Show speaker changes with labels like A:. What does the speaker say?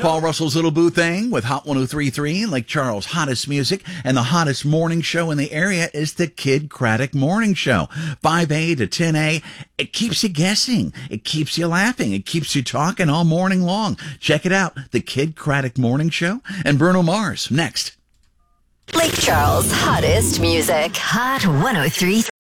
A: Paul Russell's Little Boo Thing with Hot 103.3, Lake Charles' hottest music, and the hottest morning show in the area is the Kid Craddock Morning Show. 5A to 10A. It keeps you guessing. It keeps you laughing. It keeps you talking all morning long. Check it out, the Kid Craddock Morning Show. And Bruno Mars, next.
B: Lake Charles' hottest music. Hot 103.3.